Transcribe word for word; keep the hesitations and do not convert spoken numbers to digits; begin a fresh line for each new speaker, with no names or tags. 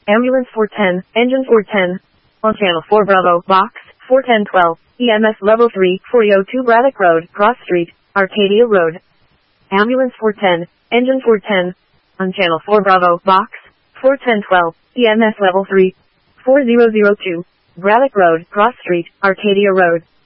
Ambulance four ten, engine four ten. On channel four Bravo, box, four ten twelve, E M S level three, four oh two Braddock Road, Cross Street, Arcadia Road. Ambulance four ten, engine four ten. On channel four Bravo, box, four ten twelve, E M S level three, four oh oh two, Braddock Road, Cross Street, Arcadia Road.